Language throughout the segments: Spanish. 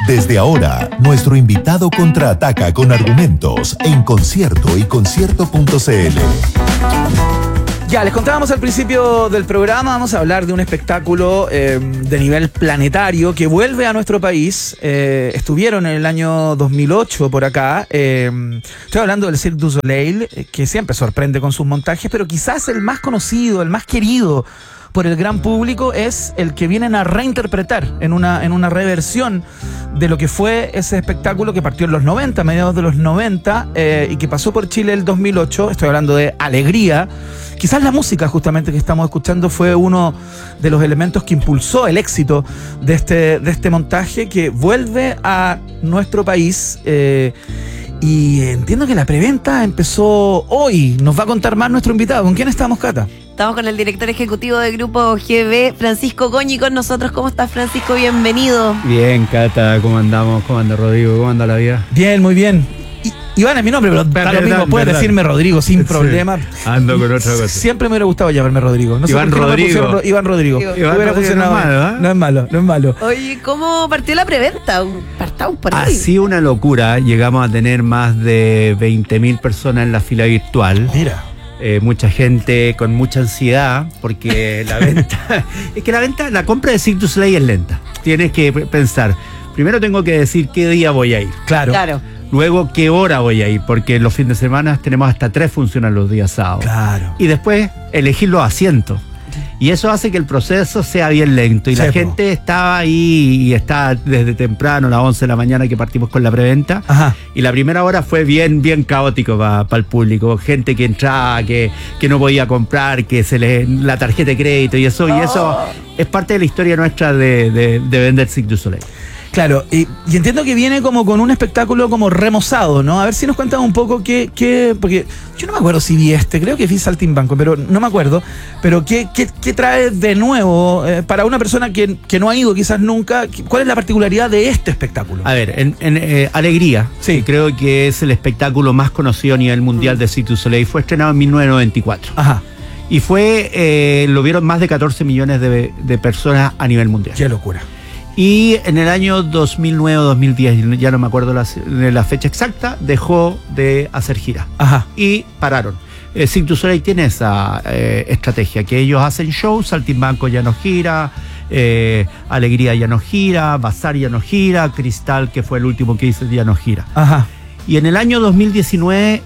Desde ahora, nuestro invitado contraataca con argumentos en Concierto y Concierto.cl. Ya, les contábamos al principio del programa, vamos a hablar de un espectáculo de nivel planetario que vuelve a nuestro país. Estuvieron en el año 2008 por acá. Estoy hablando del Cirque du Soleil, que siempre sorprende con sus montajes, pero quizás el más conocido, el más querido por el gran público es el que vienen a reinterpretar en una reversión de lo que fue ese espectáculo que partió en los 90, mediados de los 90, y que pasó por Chile el 2008. Estoy hablando de Alegría. Quizás la música justamente que estamos escuchando fue uno de los elementos que impulsó el éxito de este montaje que vuelve a nuestro país. Y entiendo que la preventa empezó hoy. Nos va a contar más nuestro invitado. ¿Con quién estamos, Cata? Estamos con el director ejecutivo del Grupo GB, Francisco Goñi, con nosotros. ¿Cómo estás, Francisco? Bienvenido. Bien, Cata, ¿cómo andamos? ¿Cómo anda Rodrigo? ¿Cómo anda la vida? Bien, muy bien. Iván es mi nombre, pero da lo mismo, puedes decirme Rodrigo sin problema. Ando con otra cosa. Siempre me hubiera gustado llamarme Rodrigo. No Iván sé por qué Rodrigo. No Iván Rodrigo. Iván Hubiera Rodrigo funcionado. no es malo, ¿eh? No es malo, no es malo. Oye, ¿cómo partió la preventa? Partamos por ahí. Ha sido una locura. Llegamos a tener más de 20.000 personas en la fila virtual. Mira. Mucha gente con mucha ansiedad porque la venta... Es que la compra de Cirque du Soleil es lenta. Tienes que pensar. Primero tengo que decir qué día voy a ir. Claro. Luego, ¿qué hora voy a ir? Porque los fines de semana tenemos hasta 3 funciones los días sábados. Claro. Y después, elegir los asientos. Y eso hace que el proceso sea bien lento. Y la gente estaba ahí y está desde temprano, a las 11 de la mañana que partimos con la preventa. Ajá. Y la primera hora fue bien caótico para el público. Gente que entraba, que no podía comprar, que se le la tarjeta de crédito y eso. Y eso es parte de la historia nuestra de vender Cirque du Soleil. Claro, y entiendo que viene como con un espectáculo como remozado, ¿no? A ver si nos cuentas un poco qué porque yo no me acuerdo si vi creo que vi Saltimbanco, pero no me acuerdo. Pero qué trae de nuevo para una persona que no ha ido quizás nunca. ¿Cuál es la particularidad de este espectáculo? A ver, en Alegría, sí, creo que es el espectáculo más conocido a nivel mundial de Cirque du Soleil. Fue estrenado en 1994. Ajá. Y lo vieron más de 14 millones de personas a nivel mundial. Qué locura. Y en el año 2009 o 2010, ya no me acuerdo de la fecha exacta, dejó de hacer gira. Ajá. Y pararon. Cirque du Soleil tiene esa estrategia, que ellos hacen shows, Saltimbanco ya no gira, Alegría ya no gira, Bazar ya no gira, Cristal, que fue el último que hice, ya no gira. Ajá. Y en el año 2019,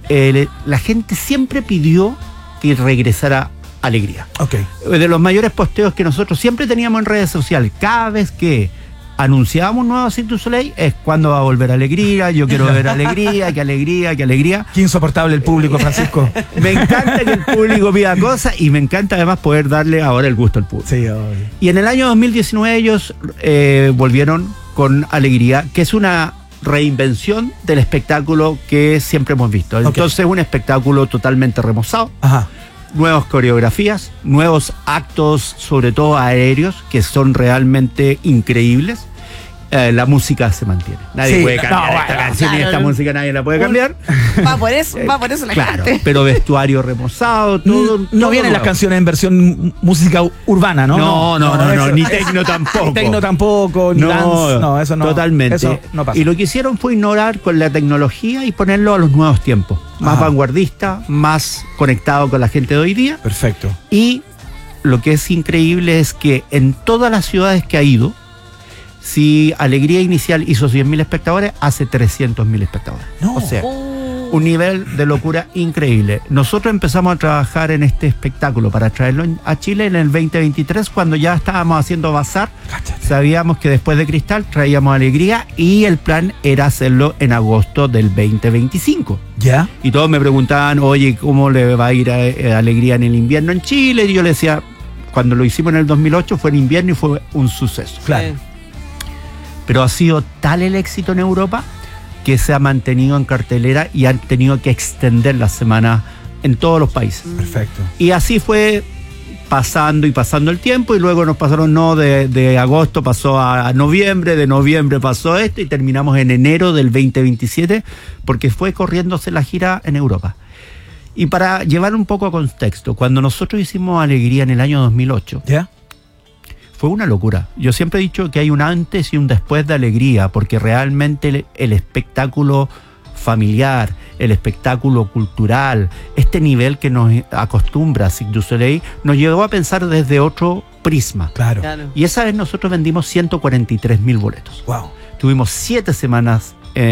la gente siempre pidió que regresara Alegría. Okay. De los mayores posteos que nosotros siempre teníamos en redes sociales, cada vez que anunciábamos nuevo Cirque du Soleil, es cuándo va a volver Alegría, yo quiero ver Alegría, que Alegría. Qué insoportable el público, Francisco. Me encanta que el público pida cosas y me encanta además poder darle ahora el gusto al público. Sí, obvio. Y en el año 2019 ellos volvieron con Alegría, que es una reinvención del espectáculo que siempre hemos visto. Entonces, un espectáculo totalmente remozado. Ajá. Nuevas coreografías, nuevos actos, sobre todo aéreos, que son realmente increíbles. La música se mantiene. Nadie puede cambiar esta canción y esta música nadie la puede cambiar. Va por eso la gente. Pero vestuario remozado, todo. No vienen las canciones en versión música urbana, ¿no? No, ni tecno tampoco. Ni tecno tampoco, ni dance. No, eso no. Totalmente. Eso no pasa. Y lo que hicieron fue ignorar con la tecnología y ponerlo a los nuevos tiempos. Más vanguardista, más conectado con la gente de hoy día. Perfecto. Y lo que es increíble es que en todas las ciudades que ha ido, si Alegría Inicial hizo 100.000 espectadores, hace 300.000 espectadores. No. O sea, un nivel de locura increíble. Nosotros empezamos a trabajar en este espectáculo para traerlo a Chile en el 2023, cuando ya estábamos haciendo Bazar. Cáchate. Sabíamos que después de Cristal traíamos Alegría y el plan era hacerlo en agosto del 2025. ¿Ya? Y todos me preguntaban, oye, ¿cómo le va a ir a Alegría en el invierno en Chile? Y yo les decía, cuando lo hicimos en el 2008 fue en invierno y fue un suceso. Claro. Pero ha sido tal el éxito en Europa que se ha mantenido en cartelera y han tenido que extender la semana en todos los países. Perfecto. Y así fue pasando el tiempo, y luego nos pasaron de agosto pasó a noviembre, de noviembre pasó esto y terminamos en enero del 2027 porque fue corriéndose la gira en Europa. Y para llevar un poco a contexto, cuando nosotros hicimos Alegría en el año 2008, ¿ya? fue una locura. Yo siempre he dicho que hay un antes y un después de alegría, porque realmente el espectáculo familiar, el espectáculo cultural, este nivel que nos acostumbra Cirque du Soleil, nos llevó a pensar desde otro prisma. Claro. Y esa vez nosotros vendimos 143.000 boletos. Wow. Tuvimos 7 semanas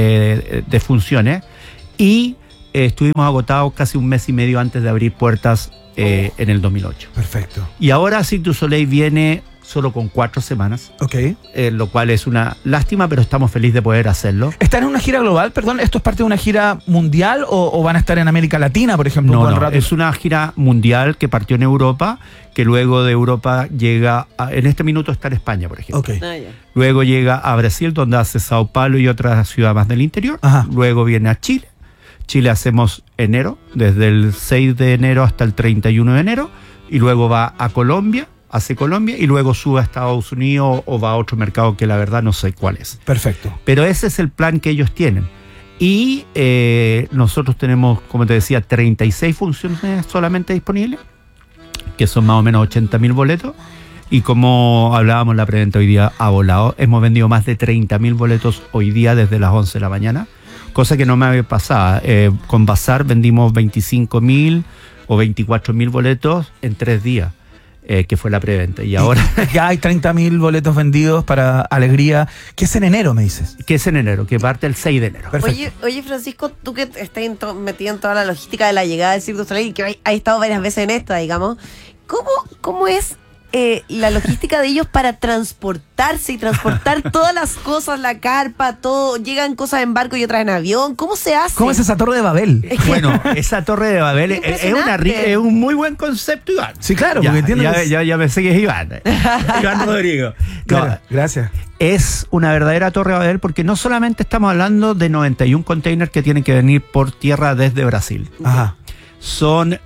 de funciones y estuvimos agotados casi un mes y medio antes de abrir puertas en el 2008. Perfecto. Y ahora Cirque du Soleil viene solo con 4 semanas, Ok. lo cual es una lástima, pero estamos felices de poder hacerlo. ¿Están en una gira global? Perdón, ¿esto es parte de una gira mundial o van a estar en América Latina, por ejemplo? No, un no, rato? es una gira mundial que partió en Europa, que luego de Europa llega, en este minuto está en España, por ejemplo. Ok. Luego llega a Brasil, donde hace Sao Paulo y otras ciudades más del interior. Ajá. Luego viene a Chile. Chile hacemos enero, desde el 6 de enero hasta el 31 de enero. Y luego va a Colombia, hace Colombia, y luego sube a Estados Unidos o va a otro mercado que la verdad no sé cuál es. Perfecto. Pero ese es el plan que ellos tienen. Y nosotros tenemos, como te decía, 36 funciones solamente disponibles, que son más o menos 80.000 boletos. Y como hablábamos, la preventa hoy día ha volado. Hemos vendido más de 30.000 boletos hoy día desde las 11 de la mañana, cosa que no me había pasado. Con Bazar vendimos 25.000 o 24.000 boletos en 3 días, que fue la preventa. Y ahora... Ya hay 30.000 boletos vendidos para Alegría, que es en enero, me dices. que es en enero, que parte el 6 de enero. Perfecto. Oye, Francisco, tú que estás metido en toda la logística de la llegada del Cirque du Soleil y que has estado varias veces en esta, digamos, ¿cómo es la logística de ellos para transportarse y transportar todas las cosas, la carpa, todo? Llegan cosas en barco y otras en avión. ¿Cómo se hace? ¿Cómo es esa Torre de Babel? Bueno, esa Torre de Babel es un muy buen concepto, Iván. Sí, claro, Ya, porque entiendes. ya pensé que es Iván. Iván Rodrigo. No, Claro, gracias. es una verdadera Torre de Babel porque no solamente estamos hablando de 91 containers que tienen que venir por tierra desde Brasil. Ajá. Son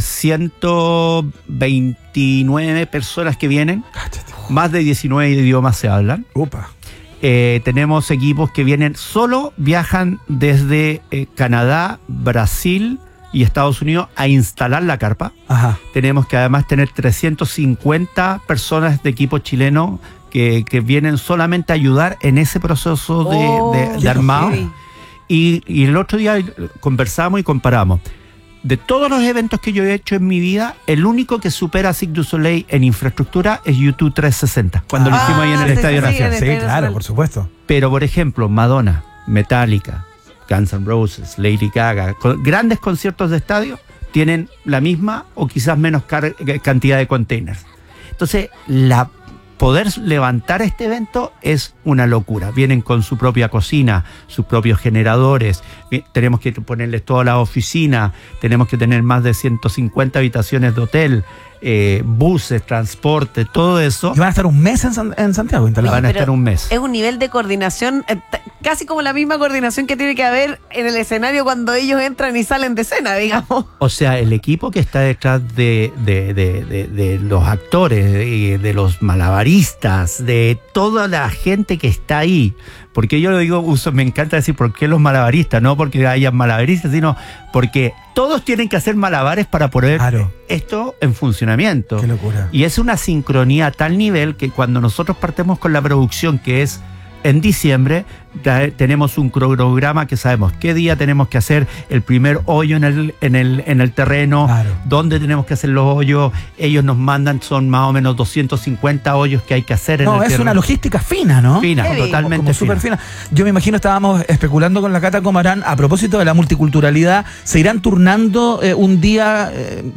129 personas que vienen, Cáchate. más de 19 idiomas se hablan. Upa. Tenemos equipos que viajan desde Canadá, Brasil y Estados Unidos a instalar la carpa. Ajá. Tenemos que además tener 350 personas de equipo chileno que vienen solamente a ayudar en ese proceso de armado. heavy. Y el otro día conversamos y comparamos. De todos los eventos que yo he hecho en mi vida, el único que supera a Cirque du Soleil en infraestructura es YouTube 360, cuando lo hicimos ahí en el sí, Estadio sí, sí, Nacional. en el Sí, Estadio claro, Nacional. por supuesto. Pero, por ejemplo, Madonna, Metallica, Guns N' Roses, Lady Gaga, grandes conciertos de estadio tienen la misma o quizás menos cantidad de containers. Entonces, poder levantar este evento es una locura. Vienen con su propia cocina, sus propios generadores. Tenemos que ponerles toda la oficina, tenemos que tener más de 150 habitaciones de hotel, buses, transporte, todo eso. Y van a estar un mes en Santiago instalados. Van a Pero estar un mes. Es un nivel de coordinación, casi como la misma coordinación que tiene que haber en el escenario cuando ellos entran y salen de escena, digamos. O sea, el equipo que está detrás de los actores, de los malabaristas, de toda la gente que está ahí. Porque yo lo digo, me encanta decir por qué los malabaristas, no porque hayan malabaristas, sino porque todos tienen que hacer malabares para poner esto en funcionamiento. Qué locura. Y es una sincronía a tal nivel que cuando nosotros partimos con la producción, que es en diciembre, tenemos un cronograma que sabemos qué día tenemos que hacer el primer hoyo en el terreno, dónde tenemos que hacer los hoyos. Ellos nos mandan, son más o menos 250 hoyos que hay que hacer en el terreno. No, es una logística fina, ¿no? Fina, Heavy. totalmente Como súper fina. Yo me imagino, estábamos especulando con la Cata Comarán a propósito de la multiculturalidad. ¿Se irán turnando un día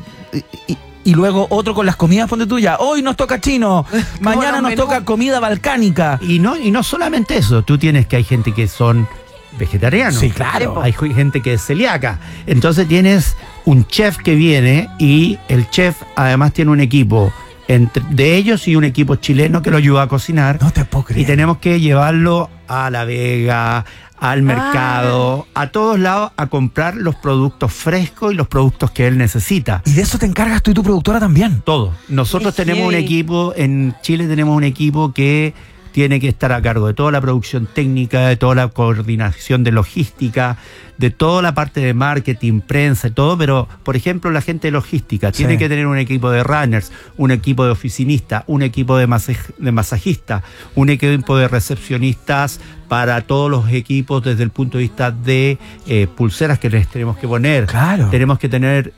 y luego otro con las comidas? Ponte tú ya. Hoy nos toca chino, mañana nos toca comida balcánica. Y no solamente eso, tú tienes que hay gente que son vegetarianos. Sí, claro. Hay gente que es celíaca. Entonces tienes un chef que viene y el chef además tiene un equipo de ellos y un equipo chileno que lo ayuda a cocinar. No te puedo creer. Y tenemos que llevarlo a La Vega, al mercado, a todos lados, a comprar los productos frescos y los productos que él necesita. Y de eso te encargas tú y tu productora también. Todo. Nosotros Qué tenemos un heavy. equipo, en Chile tenemos un equipo que tiene que estar a cargo de toda la producción técnica, de toda la coordinación de logística, de toda la parte de marketing, prensa y todo, pero, por ejemplo, la gente de logística tiene que tener un equipo de runners, un equipo de oficinistas, un equipo de masajistas, un equipo de recepcionistas para todos los equipos desde el punto de vista de pulseras que les tenemos que poner. Claro. Tenemos que tener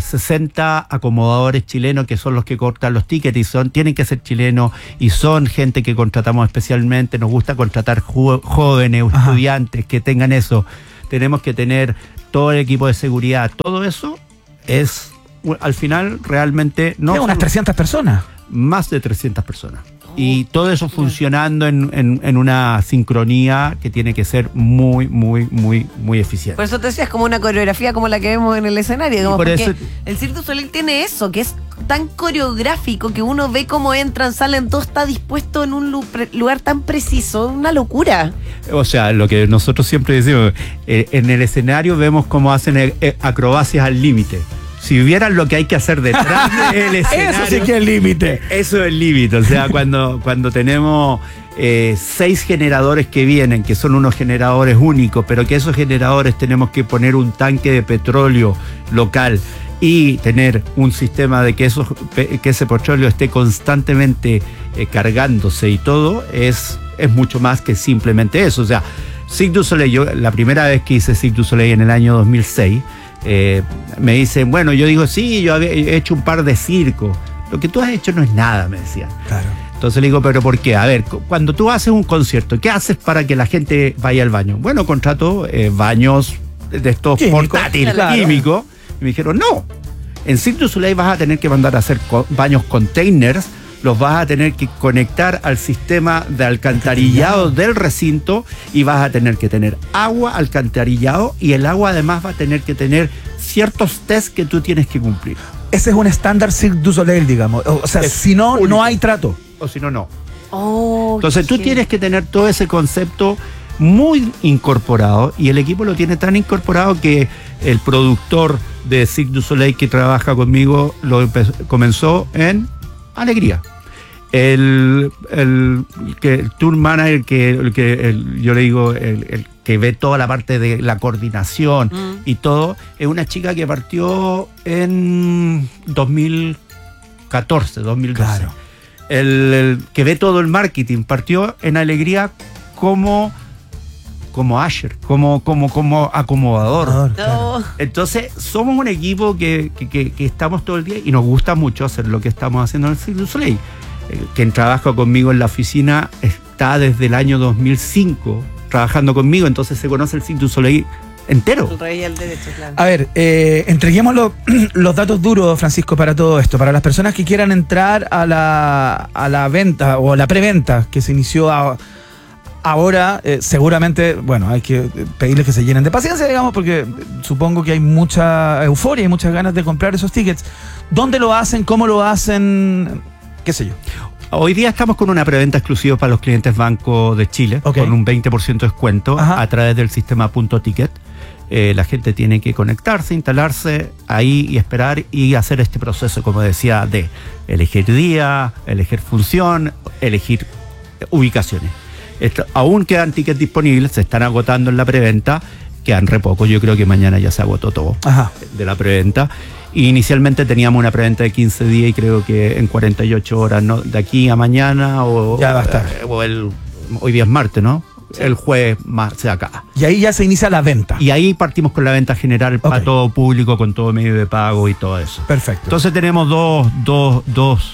60 acomodadores chilenos que son los que cortan los tickets y tienen que ser chilenos y son gente que contratamos especialmente. Nos gusta contratar jóvenes, estudiantes que tengan eso. Tenemos que tener todo el equipo de seguridad. Todo eso es, al final, realmente no... unas 300 personas. Más de 300 personas. Y todo eso funcionando en una sincronía que tiene que ser muy, muy, muy, muy eficiente. Por eso te decías, como una coreografía como la que vemos en el escenario. Como por porque eso, el Cirque du Soleil tiene eso, que es tan coreográfico que uno ve cómo entran, salen, todo está dispuesto en un lugar tan preciso. Una locura. O sea, lo que nosotros siempre decimos, en el escenario vemos cómo hacen acrobacias al límite. Si vieran lo que hay que hacer detrás del escenario... Eso sí que es el límite. Eso es el límite. O sea, cuando tenemos 6 generadores que vienen, que son unos generadores únicos, pero que esos generadores tenemos que poner un tanque de petróleo local y tener un sistema de que ese petróleo esté constantemente cargándose y todo, es mucho más que simplemente eso. O sea, Cirque du Soleil, la primera vez que hice Cirque du Soleil en el año 2006... me dicen, bueno, yo digo, sí, yo he hecho un par de circos. Lo que tú has hecho no es nada, me decían. Claro. Entonces le digo, ¿pero por qué? A ver, cuando tú haces un concierto, ¿qué haces para que la gente vaya al baño? Bueno, contrato baños de estos portátiles, químicos. Y me dijeron, no, en Cirque du Soleil vas a tener que mandar a hacer baños containers, los vas a tener que conectar al sistema de alcantarillado del recinto y vas a tener que tener agua, alcantarillado, y el agua además va a tener que tener ciertos tests que tú tienes que cumplir. Ese es un estándar Cirque du Soleil, digamos. O sea, si no, único. No hay trato. O si no, no. Entonces tú tienes que tener todo ese concepto muy incorporado, y el equipo lo tiene tan incorporado que el productor de Cirque du Soleil que trabaja conmigo comenzó en Alegría. El tour manager yo le digo, el que ve toda la parte de la coordinación y todo, es una chica que partió en 2014, 2012. Claro. El que ve todo el marketing partió en Alegría como usher, como acomodador. Claro. Entonces, somos un equipo que estamos todo el día y nos gusta mucho hacer lo que estamos haciendo en el Cirque du Soleil. Quien trabaja conmigo en la oficina está desde el año 2005 trabajando conmigo, entonces se conoce el Cirque du Soleil entero. El rey y el derecho, claro. A ver, entreguemos los datos duros, Francisco, para todo esto. Para las personas que quieran entrar a la venta o a la preventa que se inició ahora, seguramente, bueno, hay que pedirles que se llenen de paciencia, digamos, porque supongo que hay mucha euforia y muchas ganas de comprar esos tickets. ¿Dónde lo hacen? ¿Cómo lo hacen? ¿Qué sé yo? Hoy día estamos con una preventa exclusiva para los clientes Banco de Chile, con un 20% de descuento a través del sistema Punto Ticket. La gente tiene que conectarse, instalarse ahí y esperar y hacer este proceso, como decía, de elegir día, elegir función, elegir ubicaciones. Aún quedan tickets disponibles, se están agotando en la preventa, quedan re poco, yo creo que mañana ya se agotó todo de la preventa. Y inicialmente teníamos una preventa de 15 días y creo que en 48 horas, ¿no? De aquí a mañana ya va a estar. Hoy día es martes, ¿no? Sí. El jueves se acaba. Y ahí ya se inicia la venta. Y ahí partimos con la venta general para todo público, con todo medio de pago y todo eso. Perfecto. Entonces tenemos dos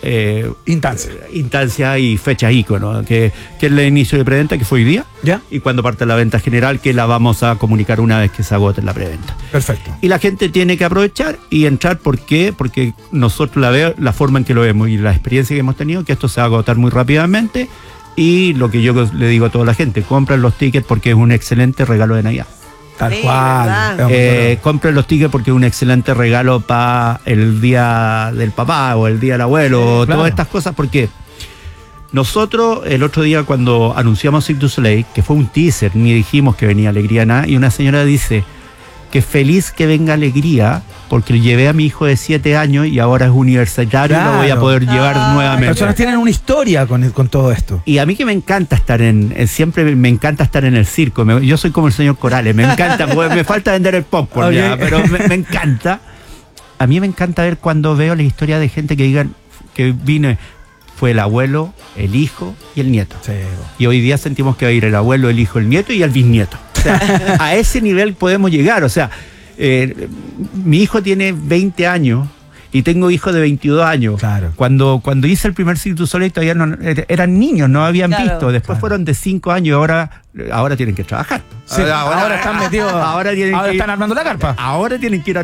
instancias y fechas ícono, que es el inicio de preventa, que fue hoy día, y cuando parte la venta general, que la vamos a comunicar una vez que se agote la preventa. Perfecto. Y la gente tiene que aprovechar y entrar. ¿Por qué? Porque nosotros la forma en que lo vemos y la experiencia que hemos tenido, que esto se va a agotar muy rápidamente, y lo que yo le digo a toda la gente, compren los tickets porque es un excelente regalo de Navidad. Tal cual. Compren los tickets porque es un excelente regalo para el día del papá o el día del abuelo, todas estas cosas, porque nosotros el otro día cuando anunciamos Cirque du Soleil, que fue un teaser, ni dijimos que venía Alegría nada, y una señora dice que feliz que venga Alegría porque llevé a mi hijo de 7 años y ahora es universitario y lo voy a Claro. poder llevar Las nuevamente. personas tienen una historia con todo esto. Y a mí que me encanta estar siempre me encanta estar en el circo. Yo soy como el señor Corales, me encanta, pues, me falta vender el popcorn ya, Ok. pero me encanta. A mí me encanta ver cuando veo la historia de gente que digan que fue el abuelo, el hijo y el nieto. Sí. Y hoy día sentimos que va a ir el abuelo, el hijo, el nieto y el bisnieto. O sea, a ese nivel podemos llegar. O sea, mi hijo tiene 20 años y tengo hijos de 22 años. Claro. Cuando hice el primer Cirque du Soleil todavía eran niños, no habían Claro. visto. Después Claro. fueron de 5 años y ahora tienen que trabajar. Sí, ahora están metidos. Ahora tienen que ir- están armando la carpa. Ahora tienen que ir a